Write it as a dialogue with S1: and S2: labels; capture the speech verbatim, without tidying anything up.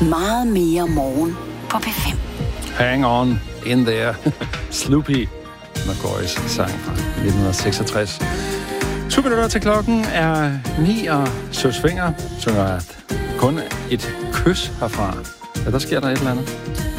S1: Meget mere morgen på P fem.
S2: Hang on in there. Sloopy McCoys sang fra nitten seksogtres. To minutter til klokken er ni, og Søs Fenger synger, at kun et kys herfra. Ja, der sker der et eller andet.